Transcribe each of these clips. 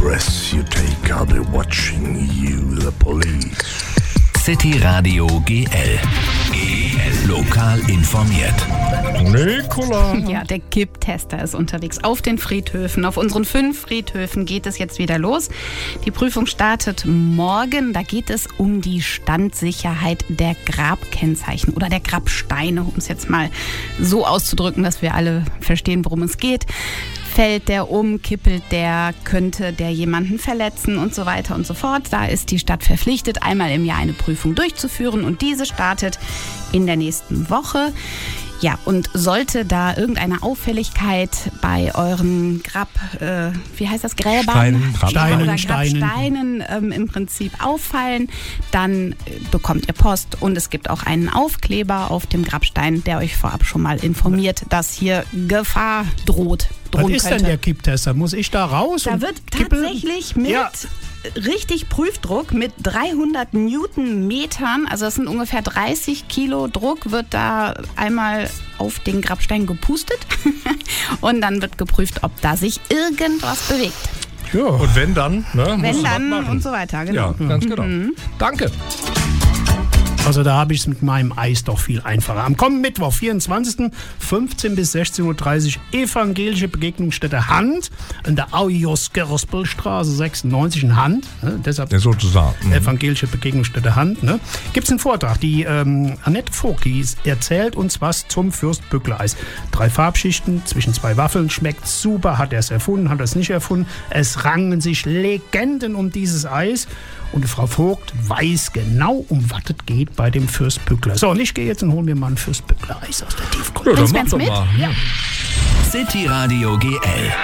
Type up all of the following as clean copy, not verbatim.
breath you take, I'll be watching you, the police. City Radio GL. Lokal informiert. Nicola. Ja, der Kipptester ist unterwegs auf den Friedhöfen. Auf unseren 5 Friedhöfen geht es jetzt wieder los. Die Prüfung startet morgen. Da geht es um die Standsicherheit der Grabkennzeichen oder der Grabsteine, um es jetzt mal so auszudrücken, dass wir alle verstehen, worum es geht. Fällt der um, kippelt der, könnte der jemanden verletzen und so weiter und so fort. Da ist die Stadt verpflichtet, einmal im Jahr eine Prüfung durchzuführen und diese startet in der nächsten Woche. Ja, und sollte da irgendeine Auffälligkeit bei euren Gräbern? Grabsteinen im Prinzip auffallen, dann bekommt ihr Post und es gibt auch einen Aufkleber auf dem Grabstein, der euch vorab schon mal informiert, dass hier Gefahr droht. Was ist denn der Kipptester? Muss ich da raus? Da wird tatsächlich mit richtig Prüfdruck mit 300 Newtonmetern, also das sind ungefähr 30 Kilo Druck, wird da einmal auf den Grabstein gepustet und dann wird geprüft, ob da sich irgendwas bewegt. Ja. Und wenn dann, ne? Wenn dann und so weiter, genau. Ja, ganz genau. Danke. Also da habe ich es mit meinem Eis doch viel einfacher. Am kommenden Mittwoch, 24. 15 bis 16.30 Uhr, evangelische Begegnungsstätte Hand an der Auios-Gerspelstraße 96 in Hand. Ne, deshalb sozusagen. Evangelische Begegnungsstätte Hand. Ne. Gibt es einen Vortrag. Die Annette Vogt, die erzählt uns was zum Fürstbückler-Eis. 3 Farbschichten zwischen 2 Waffeln. Schmeckt super. Hat er es erfunden? Hat er es nicht erfunden? Es rangen sich Legenden um dieses Eis. Und die Frau Vogt weiß genau, um was es geht bei dem Fürstbückler. So, und ich gehe jetzt und hole mir mal ein Fürstbückler-Eis aus der Tiefkühlung. Ja, dann mach doch mal. Ja. City Radio GL.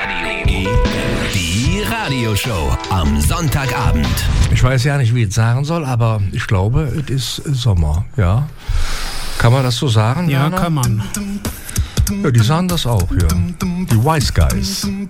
Die Radioshow am Sonntagabend. Ich weiß ja nicht, wie ich es sagen soll, aber ich glaube, es ist Sommer, ja. Kann man das so sagen? Ja, Jana? kann man. Ja, die sagen das auch, ja. Die Wise Guys.